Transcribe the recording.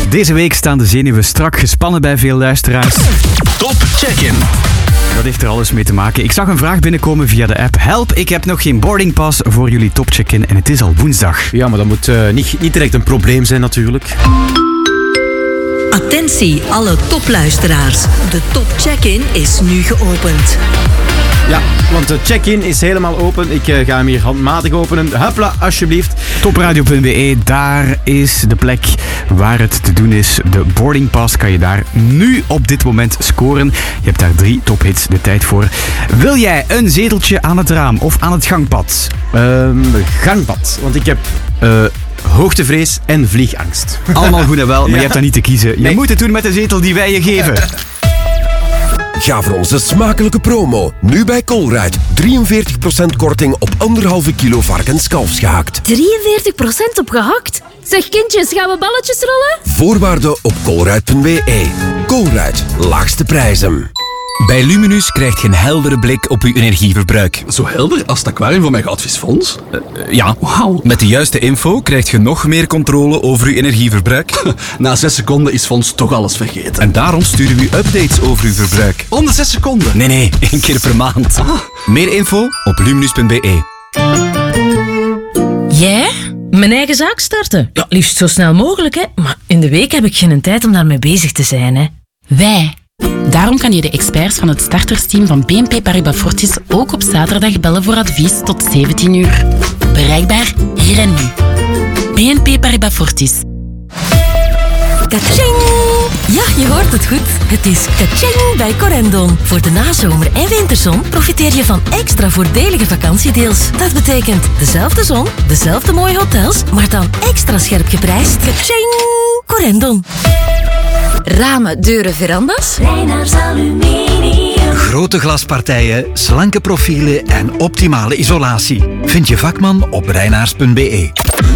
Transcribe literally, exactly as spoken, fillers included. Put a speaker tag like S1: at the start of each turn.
S1: Deze week staan de zenuwen strak gespannen bij veel luisteraars.
S2: Top check-in.
S1: Dat heeft er alles mee te maken. Ik zag een vraag binnenkomen via de app. Help, ik heb nog geen boardingpass voor jullie top check-in en het is al woensdag.
S3: Ja, maar dat moet uh, niet, niet direct een probleem zijn natuurlijk.
S4: Attentie, alle topluisteraars. De top check-in is nu geopend.
S3: Ja, want de check-in is helemaal open. Ik uh, ga hem hier handmatig openen. Hupla, alsjeblieft.
S1: topradio punt be, daar is de plek waar het te doen is. De boarding pass kan je daar nu op dit moment scoren. Je hebt daar drie tophits de tijd voor. Wil jij een zeteltje aan het raam of aan het gangpad?
S3: Um, gangpad, want ik heb... Uh, hoogtevrees en vliegangst.
S1: Allemaal goed en wel, maar
S3: ja.
S1: je hebt dat niet te kiezen. Je
S3: nee.
S1: moet het doen met de zetel die wij je geven.
S5: Ga voor onze smakelijke promo. Nu bij Colruyt. drieënveertig procent korting op anderhalve kilo varkenskalfsgehakt.
S6: drieënveertig procent op gehakt? Zeg kindjes, gaan we balletjes rollen?
S5: Voorwaarden op colruyt punt be. Colruyt. Laagste prijzen.
S7: Bij Luminus krijg je een heldere blik op uw energieverbruik.
S2: Zo helder als het aquarium van mijn goudvisfonds?
S7: Uh, ja,
S2: wauw.
S7: Met de juiste info krijg je nog meer controle over uw energieverbruik.
S2: Na zes seconden is Fons toch alles vergeten.
S7: En daarom sturen we u updates over uw verbruik.
S2: Om de zes seconden?
S7: Nee, nee, één keer per maand.
S2: Ah.
S7: Meer info op luminus punt be.
S8: Jij? Mijn eigen zaak starten? Ja, liefst zo snel mogelijk, hè. Maar in de week heb ik geen tijd om daarmee bezig te zijn, hè.
S9: Wij. Daarom kan je de experts van het startersteam van B N P Paribas Fortis ook op zaterdag bellen voor advies tot zeventien uur. Bereikbaar hier en nu. B N P Paribas Fortis.
S4: Kaching! Ja, je hoort het goed. Het is kaching bij Corendon. Voor de nazomer en winterzon profiteer je van extra voordelige vakantiedeals. Dat betekent dezelfde zon, dezelfde mooie hotels, maar dan extra scherp geprijsd. Kaching! Corendon.
S6: Ramen, deuren, verandas?
S10: Reinaars Aluminium.
S11: Grote glaspartijen, slanke profielen en optimale isolatie. Vind je vakman op reinaars punt be.